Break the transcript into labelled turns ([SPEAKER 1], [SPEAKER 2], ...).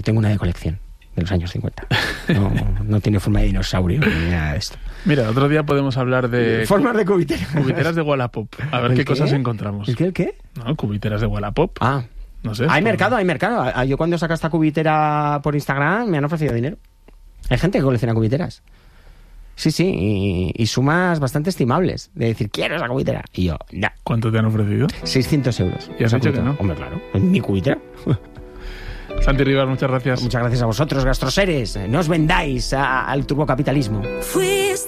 [SPEAKER 1] tengo una de colección de los años 50. No tiene forma de dinosaurio ni nada de esto.
[SPEAKER 2] Mira, otro día podemos hablar de...
[SPEAKER 1] Formas de cubiteras.
[SPEAKER 2] Cubiteras de Wallapop. A ver qué cosas encontramos.
[SPEAKER 1] ¿El qué?
[SPEAKER 2] No, cubiteras de Wallapop. No sé.
[SPEAKER 1] Hay mercado. Yo cuando saco esta cubitera por Instagram me han ofrecido dinero. Hay gente que colecciona cubiteras. Sí, y sumas bastante estimables. De decir, quiero esa cubitera. Y yo, no.
[SPEAKER 2] ¿Cuánto te han ofrecido?
[SPEAKER 1] 600 euros.
[SPEAKER 2] ¿Y has dicho que no?
[SPEAKER 1] Hombre, claro. Es mi cubitera.
[SPEAKER 2] Santi Rivas, muchas gracias.
[SPEAKER 1] Muchas gracias a vosotros, gastroseres. No os vendáis al turbocapitalismo.